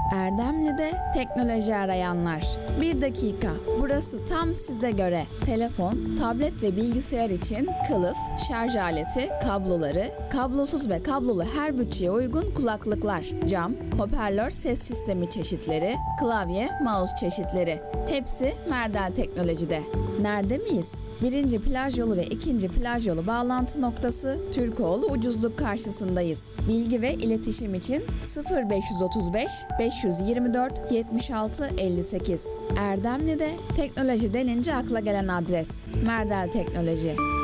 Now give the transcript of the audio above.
Erdemli'de teknoloji arayanlar. Bir dakika, burası tam size göre. Telefon, tablet ve bilgisayar için kılıf, şarj aleti, kabloları, kablosuz ve kablolu her bütçeye uygun kulaklıklar, cam, hoparlör ses sistemi çeşitleri, klavye, mouse çeşitleri. Hepsi Merdel Teknoloji'de. Nerede miyiz? 1. plaj yolu ve 2. plaj yolu bağlantı noktası Türkoğlu Ucuzluk karşısındayız. Bilgi ve iletişim için 0535 524 76 58. Erdemli'de teknoloji denince akla gelen adres Merdel Teknoloji.